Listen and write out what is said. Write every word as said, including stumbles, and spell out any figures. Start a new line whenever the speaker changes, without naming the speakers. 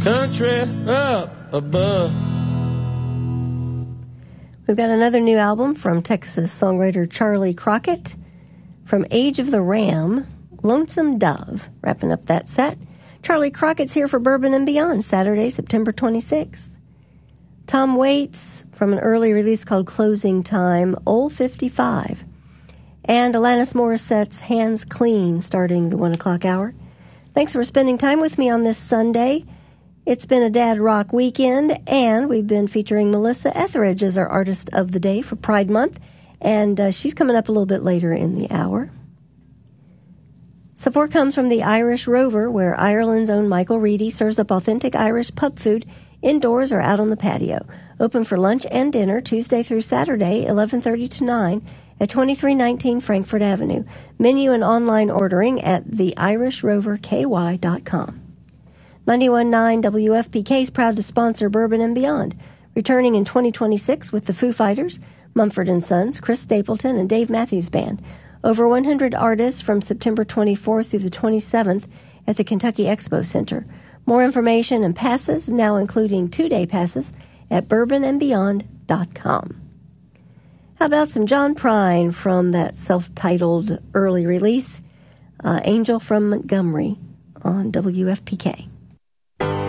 country up above.
We've got another new album from Texas songwriter Charlie Crockett. From Age of the Ram, Lonesome Dove, wrapping up that set. Charlie Crockett's here for Bourbon and Beyond, Saturday, September twenty-sixth. Tom Waits, from an early release called Closing Time, Old fifty-five. And Alanis Morissette's Hands Clean, starting the one o'clock hour. Thanks for spending time with me on this Sunday. It's been a Dad Rock weekend, and we've been featuring Melissa Etheridge as our Artist of the Day for Pride Month, and uh, she's coming up a little bit later in the hour. Support comes from the Irish Rover, where Ireland's own Michael Reedy serves up authentic Irish pub food indoors or out on the patio. Open for lunch and dinner Tuesday through Saturday, eleven thirty to nine, at twenty-three nineteen Frankfort Avenue. Menu and online ordering at the irish rover k y dot com. ninety-one point nine W F P K is proud to sponsor Bourbon and Beyond, returning in twenty twenty-six with the Foo Fighters, Mumford and Sons, Chris Stapleton, and Dave Matthews Band. Over one hundred artists from September twenty-fourth through the twenty-seventh at the Kentucky Expo Center. More information and passes, now including two-day passes, at bourbon and beyond dot com. How about some John Prine from that self-titled early release, uh, Angel from Montgomery, on W F P K.